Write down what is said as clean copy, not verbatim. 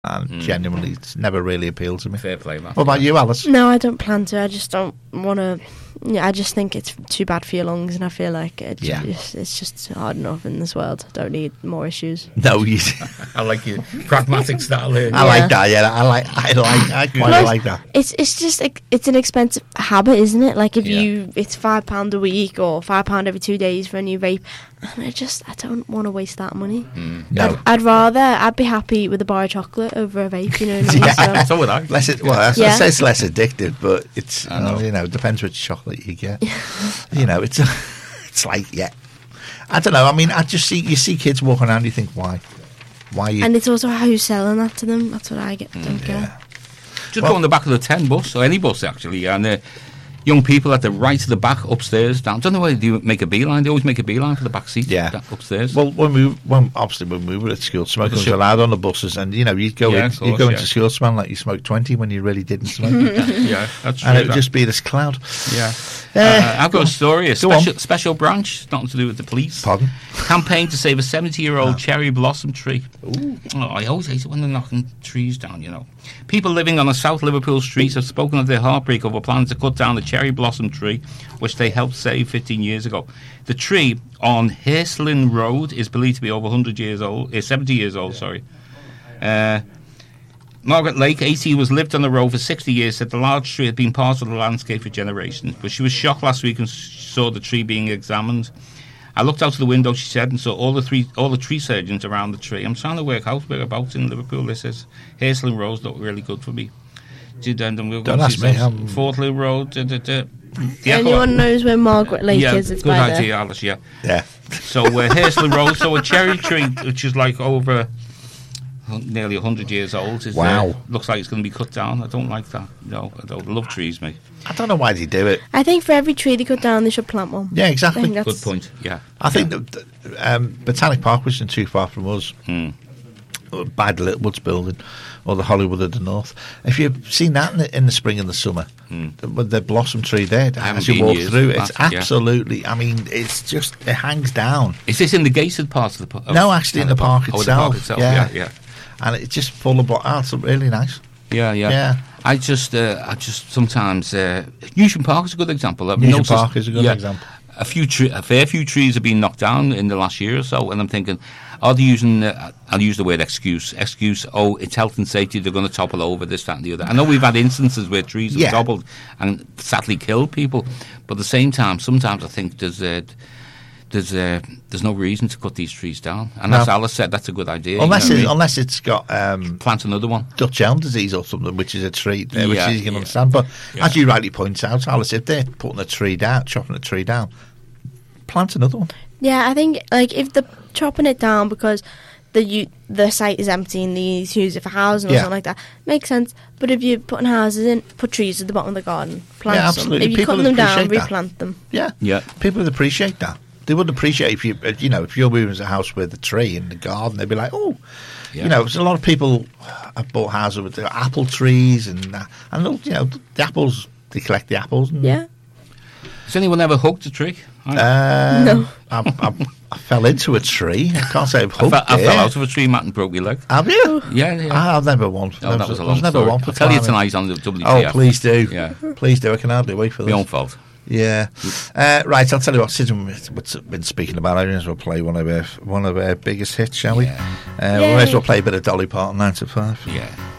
And genuinely, it's never really appealed to me. Fair play, Matt. What about you, Alice? No, I don't plan to. I just don't want to. Yeah, I just think it's too bad for your lungs, and I feel like it's just hard enough in this world. I don't need more issues. No, you. I like your pragmatic style here. I like that. Yeah, I quite like that. It's just it's an expensive habit, isn't it? Like if it's £5 a week or £5 every 2 days for a new vape, and I don't want to waste that money. No. I'd be happy with a bar of chocolate over a vape. You know what I mean? So would I. I'd say it's less addictive, but it's it depends which chocolate you get. It's like I don't know. I mean, you see kids walking around, you think why you? And it's also who's selling that to them. That's what I don't get. Just go on the back of the 10 bus, or any bus actually, and young people at the right to the back upstairs. Down. I don't know why they do make a beeline. They always make a beeline for the back seat. Upstairs. Well, when we were at school, smoking was allowed on the buses, and you'd go into school smelling like you smoked 20 when you really didn't smoke. That's true. And it would just be this cloud. Yeah. I've got a story. A special branch, nothing to do with the police. Pardon? Campaign to save a 70-year-old cherry blossom tree. Ooh. Oh, I always hate it when they're knocking trees down. People living on the South Liverpool streets have spoken of their heartbreak over plans to cut down the cherry blossom tree, which they helped save 15 years ago. The tree on Hirslin Road is believed to be over 70 years old. Sorry. Margaret Lake, 80, was lived on the road for 60 years, said the large tree had been part of the landscape for generations. But she was shocked last week and saw the tree being examined. I looked out of the window, she said, and saw all the tree surgeons around the tree. I'm trying to work out whereabouts in Liverpool this is. Hirslin Road's not really good for me. Don't ask me. Fortley Road. Anyone knows where Margaret Lake is? It's good by idea, there. Alice. Yeah. So Hirslin Road, so a cherry tree which is like over nearly 100 years old. Looks like it's going to be cut down. I don't like that. No, I don't love trees, mate. I don't know why they do it. I think for every tree they cut down, they should plant one. Yeah, exactly. Good point. Yeah. I think that Botanic Park wasn't too far from us. By the Littlewoods building or the Hollywood of the North. If you've seen that in the spring and the summer, the blossom tree there, as you walk through, it's absolutely, I mean, it's just, it hangs down. Is this in the gated part of the park? No, actually in the park itself. The park itself. Yeah. And it's just full of it's really nice. Yeah. I just sometimes Newsham Park is a good example. Newsham Park is a good example. A fair few trees have been knocked down in the last year or so, and I'm thinking, are they using? I'll use the word excuse. Oh, it's health and safety. They're going to topple over this, that, and the other. I know we've had instances where trees have toppled and sadly killed people, but at the same time, sometimes I think there's no reason to cut these trees down. And as Alice said, that's a good idea. Unless it's got plant another one, Dutch elm disease or something, which is a tree, which you can understand. But as you rightly point out, Alice, if they're putting a tree down, chopping a tree down, plant another one. Yeah, I think if they're chopping it down because the site is empty and they need to use it for housing or something like that, makes sense. But if you're putting houses in, put trees at the bottom of the garden, plant some. If you're cutting them down, replant them. Yeah. People would appreciate that. They would appreciate if if you're moving to a house with a tree in the garden, they'd be like, there's a lot of people have bought houses with the apple trees and the apples. They collect the apples. Has anyone ever hugged a tree? No. I fell into a tree. I can't say I've hugged it. I fell out of a tree, Matt, and broke my leg. Have you? Yeah. I've never won. That was a long story. I'll tell you tonight on the WTF. Oh, please do. Yeah. Please do. I can hardly wait for this. My own fault. Yeah. Right, I'll tell you what, since we've been speaking about it, we may as well play one of our biggest hits, shall we? We may as well play a bit of Dolly Parton, 9 to 5. Yeah.